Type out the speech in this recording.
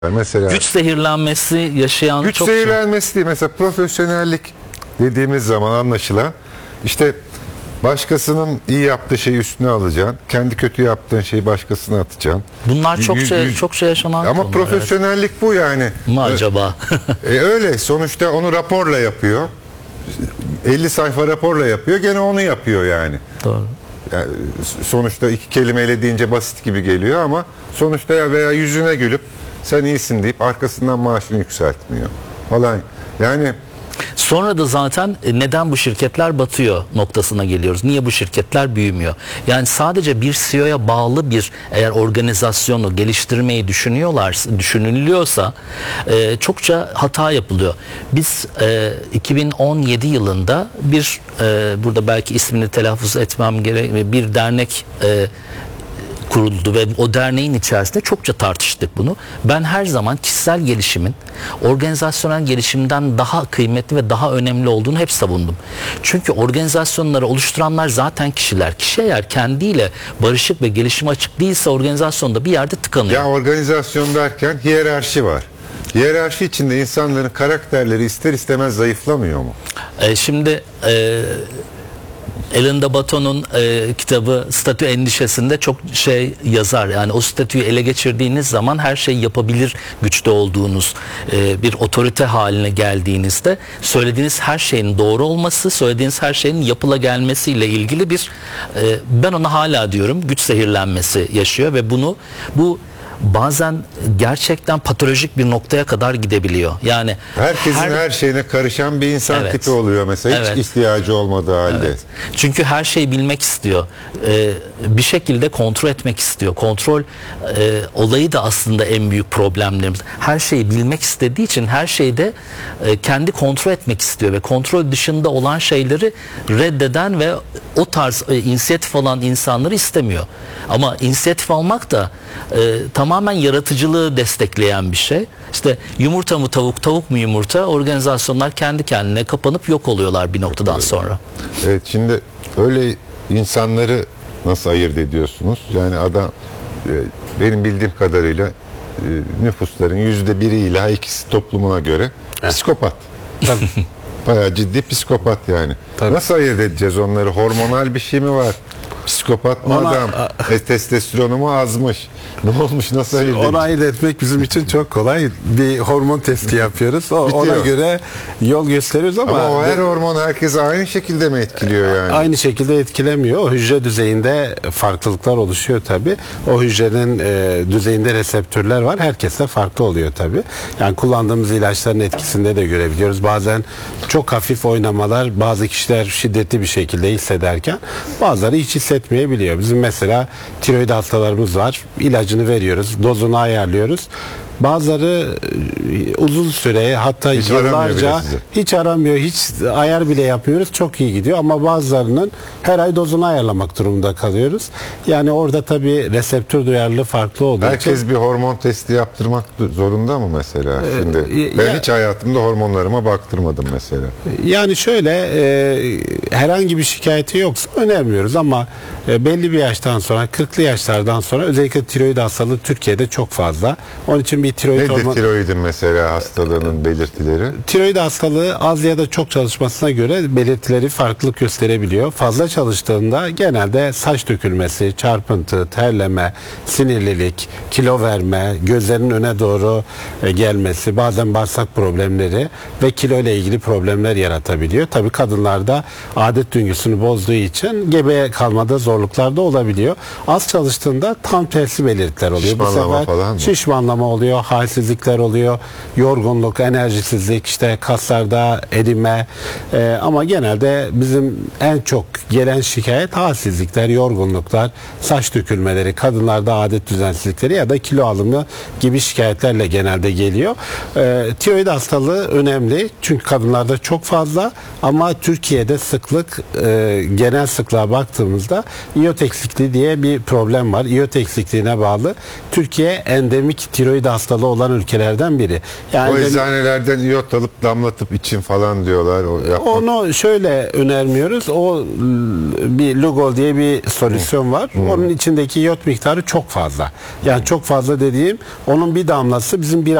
Mesela güç zehirlenmesi yaşayan güç çok zehirlenmesi değil. Mesela profesyonellik dediğimiz zaman anlaşılan işte başkasının iyi yaptığı şeyi üstüne alacaksın. Kendi kötü yaptığın şeyi başkasına atacaksın. Bunlar çok şey yaşanan ama konular, profesyonellik evet. bu yani. Mı acaba? Öyle. Sonuçta onu raporla yapıyor. 50 sayfa raporla yapıyor. Gene onu yapıyor yani. Doğru. Yani sonuçta iki kelimeyle deyince basit gibi geliyor ama sonuçta veya yüzüne gülüp sen iyisin deyip arkasından maaşını yükseltmiyor falan. Yani sonra da zaten neden bu şirketler batıyor noktasına geliyoruz. Niye bu şirketler büyümüyor? Yani sadece bir CEO'ya bağlı bir eğer organizasyonu geliştirmeyi düşünülüyorsa çokça hata yapılıyor. Biz 2017 yılında burada belki ismini telaffuz etmem gerek bir dernek kuruldu ve o derneğin içerisinde çokça tartıştık bunu. Ben her zaman kişisel gelişimin organizasyonel gelişimden daha kıymetli ve daha önemli olduğunu hep savundum. Çünkü organizasyonları oluşturanlar zaten kişiler. Kişi eğer kendiyle barışık ve gelişime açık değilse organizasyonda bir yerde tıkanıyor. Ya organizasyon derken hiyerarşi var. Hiyerarşi içinde insanların karakterleri ister istemez zayıflamıyor mu? Şimdi Alain de Botton'un kitabı Statü Endişesi'nde çok şey yazar. Yani o statüyü ele geçirdiğiniz zaman her şeyi yapabilir güçte olduğunuz bir otorite haline geldiğinizde söylediğiniz her şeyin doğru olması, söylediğiniz her şeyin yapıla gelmesiyle ilgili ben ona hala diyorum güç zehirlenmesi yaşıyor ve bu bazen gerçekten patolojik bir noktaya kadar gidebiliyor. Yani herkesin her şeyine karışan bir insan evet, tipi oluyor mesela hiç ihtiyacı olmadığı halde. Evet. Çünkü her şeyi bilmek istiyor. Bir şekilde kontrol etmek istiyor. Kontrol olayı da aslında en büyük problemlerimiz. Her şeyi bilmek istediği için her şeyde kendi kontrol etmek istiyor ve kontrol dışında olan şeyleri reddeden ve o tarz inisiyatif alan insanları istemiyor. Ama inisiyatif almak da tamamen yaratıcılığı destekleyen bir şey. İşte yumurta mı tavuk, tavuk mu yumurta? Organizasyonlar kendi kendine kapanıp yok oluyorlar bir noktadan sonra. Evet, şimdi öyle insanları nasıl ayırt ediyorsunuz? Yani adam benim bildiğim kadarıyla nüfusların %1 ila 2'si toplumuna göre psikopat. Tabii. Bayağı ciddi psikopat yani. Tabii. Nasıl ayırt edeceğiz onları? Hormonal bir şey mi var? Psikopat mı adam? Testosteronu mu azmış? Ne olmuş? Nasıl ayırt edeceğiz? Onu ayırt etmek bizim için çok kolay. Bir hormon testi yapıyoruz. Ona göre yol gösteriyoruz ama o her hormon herkese aynı şekilde mi etkiliyor yani? Aynı şekilde etkilemiyor. O hücre düzeyinde farklılıklar oluşuyor tabii. O hücrenin düzeyinde reseptörler var. Herkeste farklı oluyor tabii. Yani kullandığımız ilaçların etkisinde de görebiliyoruz. Bazen çok hafif oynamalar bazı kişiler şiddetli bir şekilde hissederken bazıları hiç hissetmeyebiliyor. Bizim mesela tiroid hastalarımız var. İlacını veriyoruz. Dozunu ayarlıyoruz. Bazıları uzun süre hatta hiç yıllarca hiç aramıyor. Hiç ayar bile yapıyoruz. Çok iyi gidiyor ama bazılarının her ay dozunu ayarlamak durumunda kalıyoruz. Yani orada tabii reseptör duyarlılığı farklı olduğu herkes için. Bir hormon testi yaptırmak zorunda mı mesela? Şimdi ben hiç hayatımda hormonlarıma baktırmadım mesela. Yani şöyle herhangi bir şikayeti yoksa önermiyoruz ama belli bir yaştan sonra 40'lı yaşlardan sonra özellikle tiroid hastalığı Türkiye'de çok fazla. Onun için bir tiroid nedir tiroidin mesela hastalığının belirtileri? Tiroid hastalığı az ya da çok çalışmasına göre belirtileri farklılık gösterebiliyor. Fazla çalıştığında genelde saç dökülmesi, çarpıntı, terleme, sinirlilik, kilo verme, gözlerin öne doğru gelmesi, bazen bağırsak problemleri ve kilo ile ilgili problemler yaratabiliyor. Tabii kadınlarda adet döngüsünü bozduğu için gebe kalmada zorluklar da olabiliyor. Az çalıştığında tam tersi belirtiler oluyor. Şişmanlama falan mı? Şişmanlama oluyor, halsizlikler oluyor, yorgunluk, enerjisizlik, işte kaslarda erime ama genelde bizim en çok gelen şikayet halsizlikler, yorgunluklar, saç dökülmeleri, kadınlarda adet düzensizlikleri ya da kilo alımı gibi şikayetlerle genelde geliyor. Tiroid hastalığı önemli çünkü kadınlarda çok fazla ama Türkiye'de sıklık genel sıklığa baktığımızda iyot eksikliği diye bir problem var. İyot eksikliğine bağlı Türkiye endemik tiroid hastalığı hastalığı olan ülkelerden biri. O Yani eczanelerden iyot alıp damlatıp için falan diyorlar. onu şöyle önermiyoruz. O bir Lugol diye bir solüsyon var. Onun içindeki iyot miktarı çok fazla. Yani çok fazla dediğim, onun bir damlası bizim bir